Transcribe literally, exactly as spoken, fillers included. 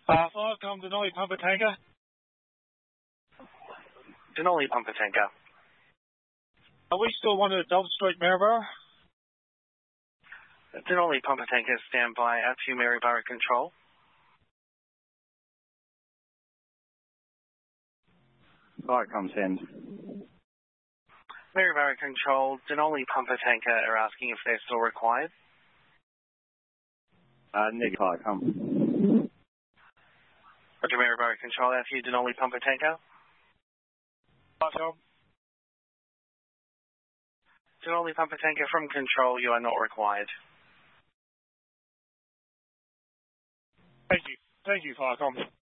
Uh, Firecom, Denali Pumper Tanker. Denali Pumper Tanker. Are we still wanted at Dove Street, Maryborough? Denali Pumper Tanker, stand by at to Maryborough Control. Firecom, send. Maryborough Control, Denali Pumper Tanker are asking if they're still required. Uh, negative, Firecom. Roger, Maryborough Control, out to you, Denali Pumper Tanker. Firecom. Denali Pumper Tanker from Control, you are not required. Thank you. Thank you, Firecom.